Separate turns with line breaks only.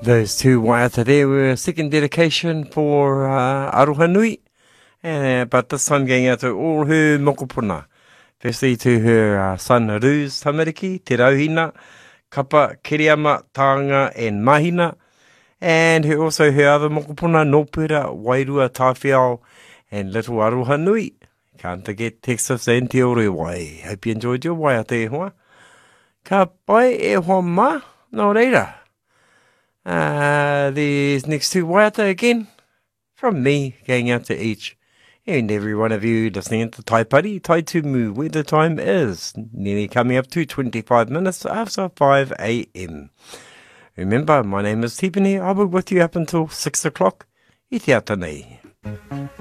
Those two waiata there were a second dedication for Aroha Nui, but this time going out to all her mokopuna. Firstly to her son Ruz Tamariki, Te Rauhina, Kapa, Kiriama, Taanga and Mahina, and also her other mokopuna, Nopura, Wairua, Tawhiao and Little Aroha Nui. Can't forget Texas and Te Orewai. Hope you enjoyed your waiata e hoa. Ka pai e hoa ma, no reira. These next two waiata again, from me, going out to each and every one of you listening to Taipari, Taitumu, where the time is nearly coming up to 25 minutes after 5 a.m. Remember, my name is Tipene. I'll be with you up until 6 o'clock. I te ata nei.